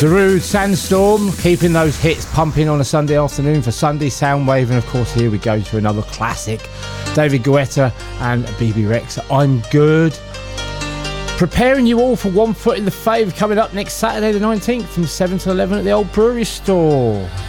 Darude, Sandstorm, keeping those hits pumping on a Sunday afternoon for Sunday Soundwave. And of course, here we go to another classic, David Guetta and BB Rex, I'm Good. Preparing you all for One Foot in the Fave coming up next Saturday the 19th from 7 to 11 at the Old Brewery Store.